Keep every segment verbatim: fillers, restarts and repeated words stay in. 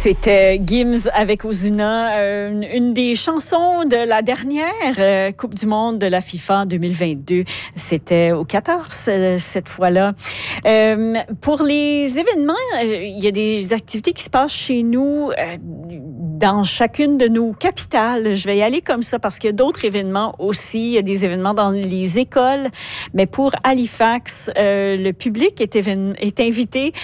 C'était Gims avec Ozuna, euh, une, une des chansons de la dernière euh, Coupe du monde de la FIFA deux mille vingt-deux. C'était au Qatar euh, cette fois-là. Euh, pour les événements, euh, il y a des activités qui se passent chez nous euh, dans chacune de nos capitales. Je vais y aller comme ça parce qu'il y a d'autres événements aussi. Il y a des événements dans les écoles. Mais pour Halifax, euh, le public est, évén- est invité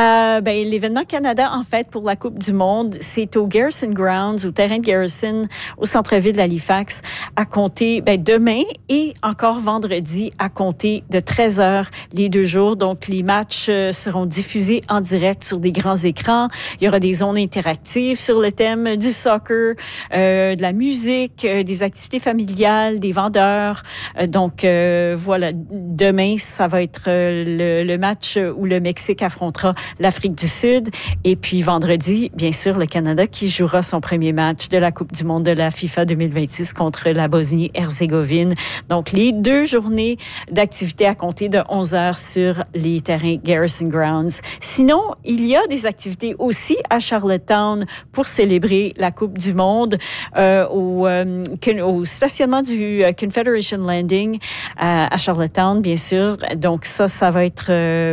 à ben, l'événement Canada, en fait, pour la Coupe du monde. C'est au Garrison Grounds, au terrain de Garrison, au centre-ville d'Halifax, à compter ben, demain et encore vendredi, à compter de treize heures les deux jours. Donc, les matchs euh, seront diffusés en direct sur des grands écrans. Il y aura des zones interactives sur le thème du soccer, euh, de la musique, euh, des activités familiales, des vendeurs. Euh, donc, euh, voilà, demain, ça va être euh, le, le match où le Mexique affrontera l'Afrique du Sud. Et puis, vendredi, bien sûr, le Canada qui jouera son premier match de la Coupe du monde de la FIFA deux mille vingt-six contre la Bosnie-Herzégovine. Donc, les deux journées d'activité à compter de onze heures sur les terrains Garrison Grounds. Sinon, il y a des activités aussi à Charlottetown pour célébrer la Coupe du monde euh, au, euh, au stationnement du Confederation Landing à, à Charlottetown, bien sûr. Donc, ça, ça va être euh,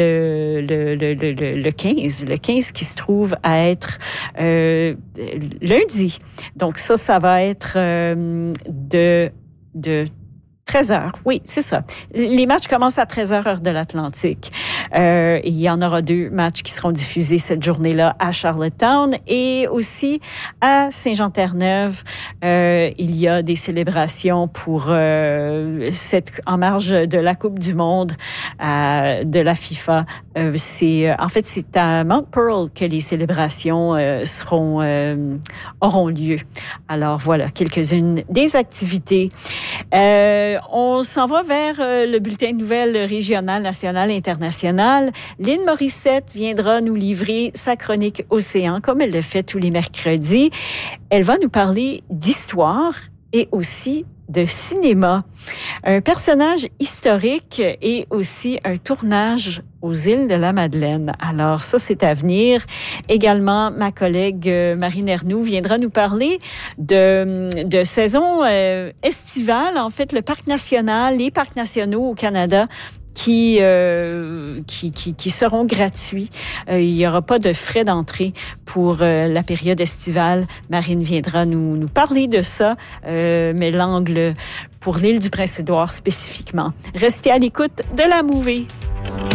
le, le, le, le, le quinze. Le quinze qui se trouve à être euh, lundi. Donc, ça, ça va être euh, de... de treize heures, oui, c'est ça. Les matchs commencent à treize heures, heure de l'Atlantique. Euh, il y en aura deux matchs qui seront diffusés cette journée-là à Charlottetown et aussi à Saint-Jean-Terre-Neuve. Euh, il y a des célébrations pour euh, cette en marge de la Coupe du monde euh, de la FIFA. Euh, c'est en fait c'est à Mount Pearl que les célébrations euh, seront euh, auront lieu. Alors voilà quelques-unes des activités. Euh, On s'en va vers euh, le bulletin de nouvelles régional, national, international. Lynn Morissette viendra nous livrer sa chronique Océan, comme elle le fait tous les mercredis. Elle va nous parler d'histoire et aussi de cinéma. Un personnage historique et aussi un tournage aux îles de la Madeleine. Alors ça, c'est à venir. Également, ma collègue Marine Ernoult viendra nous parler de, de saison euh, estivale. En fait, le parc national, les parcs nationaux au Canada qui euh, qui, qui qui seront gratuits. Euh, il y aura pas de frais d'entrée pour euh, la période estivale. Marine viendra nous nous parler de ça, euh, mais l'angle pour l'île du Prince-Édouard spécifiquement. Restez à l'écoute de la Mouvée.